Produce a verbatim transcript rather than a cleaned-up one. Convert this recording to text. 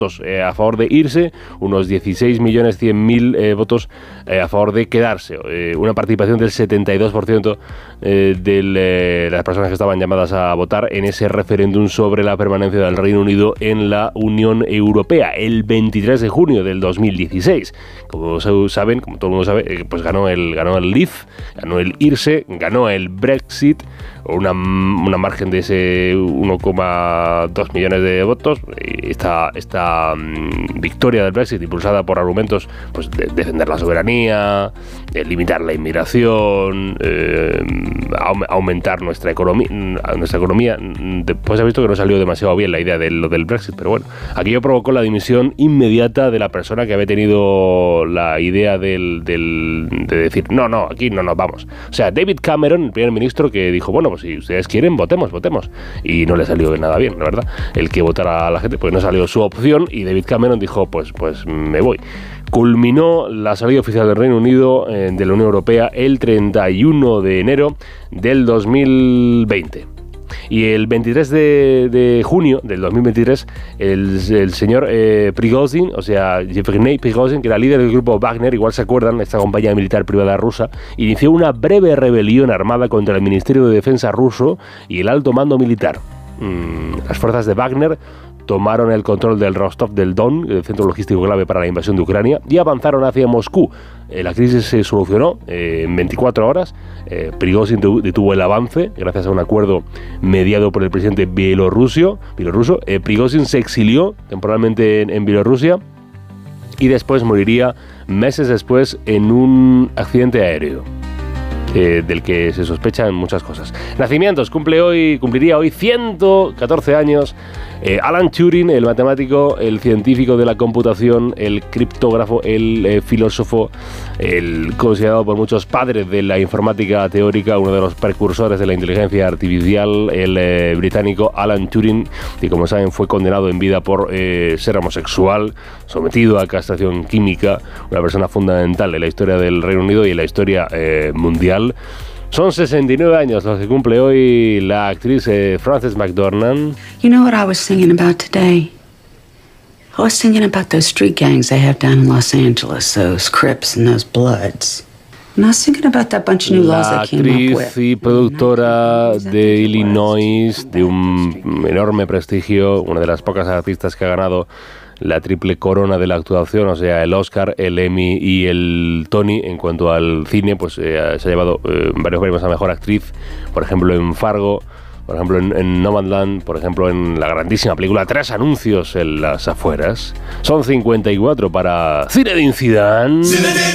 Eh, a favor de irse, unos dieciséis millones cien mil eh, votos eh, a favor de quedarse, eh, una participación del setenta y dos por ciento eh, de eh, las personas que estaban llamadas a votar en ese referéndum sobre la permanencia del Reino Unido en la Unión Europea, el veintitrés de junio del dos mil dieciséis. Como saben, como todo el mundo sabe, eh, pues ganó el, ganó el Leave, ganó el irse, ganó el Brexit, una, una margen de ese uno coma dos millones de votos. Esta, esta um, victoria del Brexit, impulsada por argumentos pues, de defender la soberanía, de limitar la inmigración, eh, aumentar nuestra economía, nuestra economía. Después se ha visto que no salió demasiado bien la idea de lo del Brexit, pero bueno, aquello provocó la dimisión inmediata de la persona que había tenido la idea del, del, de decir, no, no, aquí no nos vamos. O sea, David Cameron, el primer ministro, que dijo, bueno, pues si ustedes quieren, votemos, votemos. Y no le salió nada bien, la verdad. El que votara a la gente, pues no salió su opción, y David Cameron dijo, pues, pues me voy. Culminó la salida oficial del Reino Unido eh, de la Unión Europea el treinta y uno de enero del dos mil veinte. Y el veintitrés de junio del dos mil veintitrés, el, el señor eh, Prigozhin, o sea, Yevgeny Prigozhin, que era líder del grupo Wagner, igual se acuerdan, esta compañía militar privada rusa, inició una breve rebelión armada contra el Ministerio de Defensa ruso y el alto mando militar. Mm, las fuerzas de Wagner tomaron el control del Rostov del Don, el centro logístico clave para la invasión de Ucrania, y avanzaron hacia Moscú. Eh, la crisis se solucionó eh, en veinticuatro horas. Eh, Prigozhin detuvo el avance gracias a un acuerdo mediado por el presidente bielorruso. bielorruso. Eh, Prigozhin se exilió temporalmente en, en Bielorrusia y después moriría meses después en un accidente aéreo. Eh, del que se sospechan muchas cosas. Nacimientos, cumple hoy, cumpliría hoy ciento catorce años eh, Alan Turing, el matemático, el científico de la computación, el criptógrafo, el eh, filósofo, el considerado por muchos padre de la informática teórica, uno de los precursores de la inteligencia artificial, el eh, británico Alan Turing, que como saben fue condenado en vida por eh, ser homosexual, sometido a castración química, una persona fundamental en la historia del Reino Unido y en la historia eh, mundial. Son sesenta y nueve años los que cumple hoy la actriz eh, Frances McDormand. You know what I was thinking about today? I was thinking about those street gangs they have down in Los Angeles, those Crips and those Bloods. And I was thinking about that bunch of new laws La they came up with. actriz y productora de Illinois, de un enorme prestigio, una de las pocas artistas que ha ganado la triple corona de la actuación, o sea, el Oscar, el Emmy y el Tony. En cuanto al cine, pues eh, se ha llevado eh, varios premios a Mejor Actriz, por ejemplo en Fargo, por ejemplo en, en Nomadland, por ejemplo en la grandísima película Tres Anuncios en las afueras. Son cincuenta y cuatro para Zinedine Zidane.